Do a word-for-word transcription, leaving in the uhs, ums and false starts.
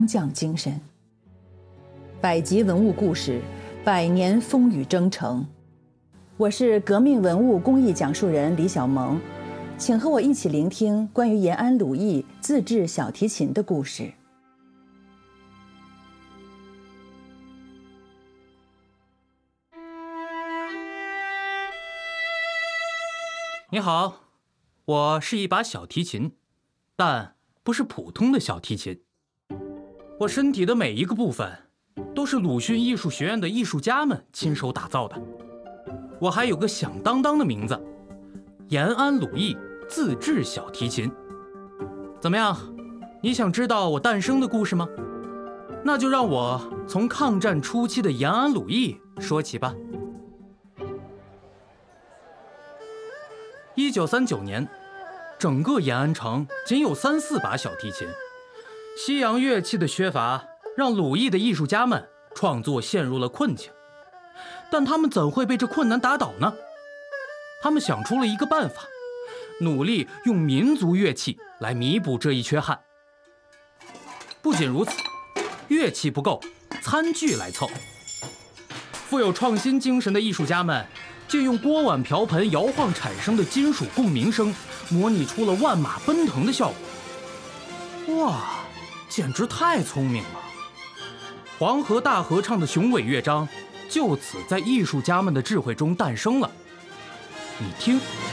匠精神。百集文物故事，百年风雨征程。我是革命文物工艺讲述人李小萌，请和我一起聆听关于延安鲁艺自制小提琴的故事。 你好，我是一把小提琴，但不是普通的小提琴。我身体的每一个部分都是鲁迅艺术学院的艺术家们亲手打造的。我还有个响当当的名字，延安鲁艺自制小提琴。怎么样，你想知道我诞生的故事吗？那就让我从抗战初期的延安鲁艺说起吧。一九三九年，整个延安城仅有三四把小提琴，西洋乐器的缺乏让鲁艺的艺术家们创作陷入了困境。但他们怎会被这困难打倒呢？他们想出了一个办法，努力用民族乐器来弥补这一缺憾。不仅如此，乐器不够，餐具来凑。富有创新精神的艺术家们借用锅碗瓢盆摇晃产生的金属共鸣声，模拟出了万马奔腾的效果。哇，简直太聪明了！黄河大合唱的雄伟乐章就此在艺术家们的智慧中诞生了。你听，